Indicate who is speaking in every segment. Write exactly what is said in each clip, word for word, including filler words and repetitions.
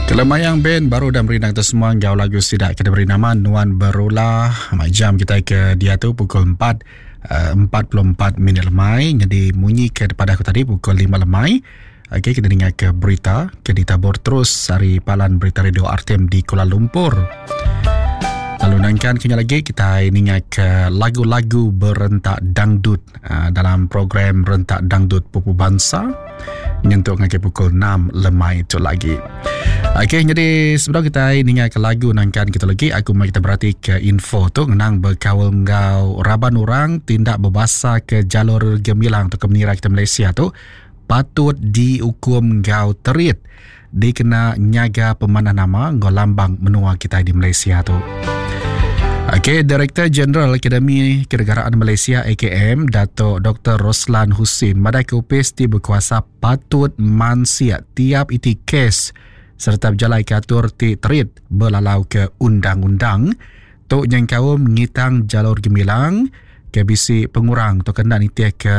Speaker 1: Kelemayang band baru dan berinang tu semua gau lagu sidak kita beri nama Nuan Berulah. Jam kita ke dia tu pukul empat empat puluh empat minit lemai. Jadi bunyi ke daripada aku tadi pukul lima lemai. Okey, kita dengar ke berita. Kita ditabur terus hari Palan Berita Radio R T M di Kuala Lumpur. Lalu nangkan kini lagi kita ingat ke lagu-lagu berentak dangdut uh, dalam program Rentak Dangdut Pupu Bangsa menyentuh ke pukul enam lemai itu lagi. Okey, jadi sebelum kita ingat ke lagu nangkan kita lagi, aku mau kita berhati ke info tu ngenang berkawal ngau raban orang tindak berbahasa ke jalur gemilang atau ke menira kita Malaysia tu patut dihukum ngau terit dikena nyaga pemanah nama ngau lambang menua kita di Malaysia tu. Okey, Director General Akademi Kenegaraan Malaysia A K M Dato' Doktor Roslan Husin madai ke upis ti berkuasa patut mansiat tiap iti kes serta berjalai ke atur ti terit berlalau ke undang-undang tok yang kaum ngitang jalur gemilang ke bisi pengurang atau kena niti ke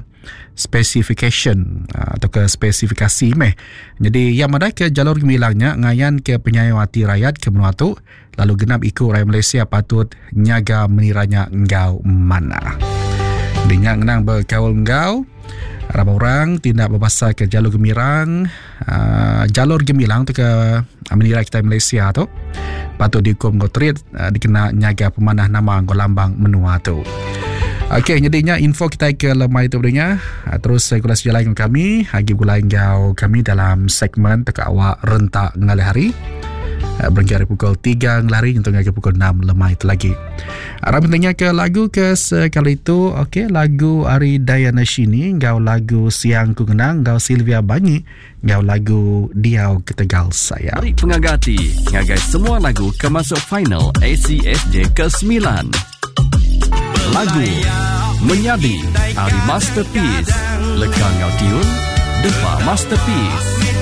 Speaker 1: specification atau ke spesifikasi meh. Jadi yang madai ke jalur gemilangnya ngayan ke penyayawati rakyat ke menua tu lalu genap ikut rakyat Malaysia patut nyaga meniranya engkau mana. Dengan ngenang berkawal engkau Raba orang tindak berbahasa ke jalur gemilang uh, jalur gemilang tu ke menira kita Malaysia tu patut dihukum ngotrit uh, dikena nyaga pemanah nama ngau lambang menua tu. Okey, jadinya info kita ke lemai tu bedanya. Uh, terus saya gula sejalan dengan kami hagi gula engkau kami dalam segmen teka awak rentak ngalih hari. Uh, berhenti dari pukul tiga ngelari untuk ke pukul enam lemai itu lagi. Arab tanya ke lagu ke sekali itu. Okey, lagu Ari Dayana Shini, gau lagu Siang Ku Kenang, gau Sylvia Banyi, gau lagu Diau Ketegal Saya.
Speaker 2: Mari pengagati, ngagai semua lagu ke masuk final A C S J ke sembilan. Lagu Menyadi Ari Masterpiece, Lekang Ngau Tiun, Depa Masterpiece.